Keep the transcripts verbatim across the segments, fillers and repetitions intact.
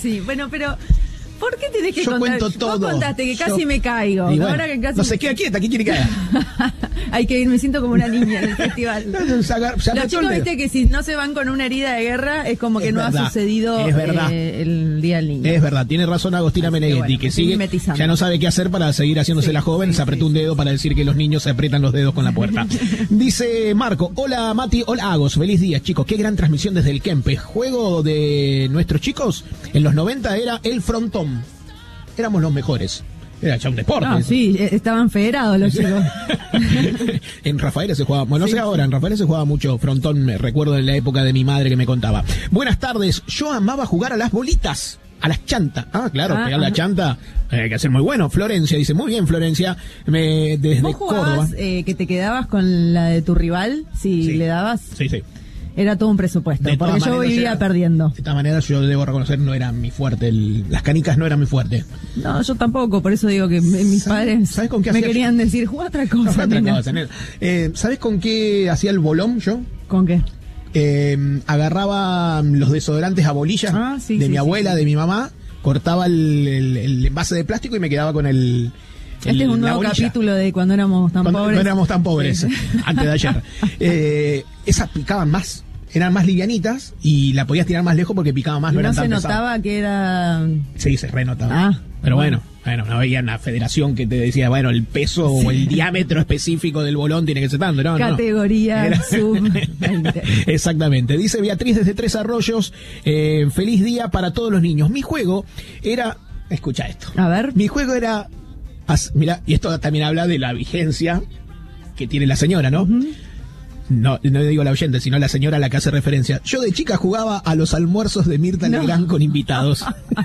Sí, bueno, pero... ¿Por qué tenés que Yo contar? cuento todo. Vos contaste que casi Yo... me caigo. Bueno, Ahora que casi no se queda quieta, ¿quién quiere que haga? Hay que ir, me siento como una niña en el festival. se agar, se Los chicos, viste que si no se van con una herida de guerra, es como que es no verdad, ha sucedido es verdad. Eh, el Día del Niño. Es verdad, tiene razón Agostina Así Meneghetti, que, bueno, que sigue, ya no sabe qué hacer para seguir haciéndose sí, la joven, sí, se apretó sí, un dedo sí. para decir que los niños se aprietan los dedos con la puerta. Dice Marco, hola Mati, hola Agos, feliz día chicos, qué gran transmisión desde el Kempe. Juego de nuestros chicos en los noventa era el frontón. Éramos los mejores. Era ya un deporte. No, sí, estaban federados los chicos. En Rafaela se jugaba, bueno, no sí, sé ahora, en Rafaela se jugaba mucho frontón, me recuerdo en la época de mi madre que me contaba. Buenas tardes, yo amaba jugar a las bolitas, a las chantas. Ah, claro, ah, pegar la chanta, hay que hacer muy bueno. Florencia dice, muy bien Florencia, me, desde ¿Vos jugabas, Córdoba. Eh, que te quedabas con la de tu rival, si sí. le dabas? Sí, sí. Era todo un presupuesto, de porque yo vivía era, perdiendo. De todas maneras, yo debo reconocer, no era mi fuerte. El, las canicas no eran mi fuerte. No, yo tampoco, por eso digo que mis padres ¿sabes con qué me querían yo? decir, juega otra cosa. No, otra cosa eh, ¿Sabes con qué hacía el bolón yo? ¿Con qué? Eh, agarraba los desodorantes a bolilla ah, sí, de sí, mi abuela, sí, sí. de mi mamá, cortaba el, el, el envase de plástico y me quedaba con el... Este el, es un nuevo capítulo de cuando éramos tan cuando pobres. No éramos tan pobres, sí. antes de ayer. Eh, esas picaban más, eran más livianitas y la podías tirar más lejos porque picaba más. ¿Y no no eran se tan notaba pesadas. Que era...? Sí, se renotaba. Ah, Pero bueno, bueno, no había una federación que te decía, bueno, el peso sí. o el diámetro específico del bolón tiene que ser tanto. No, Categoría no. sub veinte. Exactamente. Dice Beatriz desde Tres Arroyos, eh, feliz día para todos los niños. Mi juego era... Escucha esto. A ver. Mi juego era... Mira, y esto también habla de la vigencia que tiene la señora, ¿no? Uh-huh. No, no digo la oyente, sino la señora a la que hace referencia. Yo de chica jugaba a los almuerzos de Mirta no. Legrand con invitados.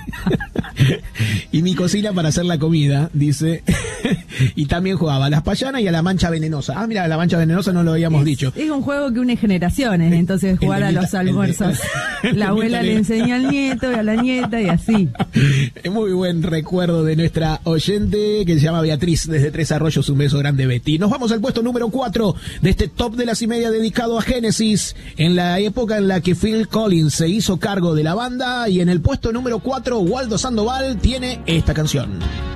Y mi cocina para hacer la comida, dice. Y también jugaba a las payanas y a la mancha venenosa. Ah, mira, la mancha venenosa no lo habíamos es, dicho. Es un juego que une generaciones, entonces jugar a los almuerzos. De, la abuela le enseña al nieto y a la nieta y así. Muy buen recuerdo de nuestra oyente que se llama Beatriz desde Tres Arroyos. Un beso grande, Betty. Nos vamos al puesto número cuatro de este top de las y media dedicado a Génesis, en la época en la que Phil Collins se hizo cargo de la banda, y en el puesto número cuatro Waldo Sandoval tiene esta canción.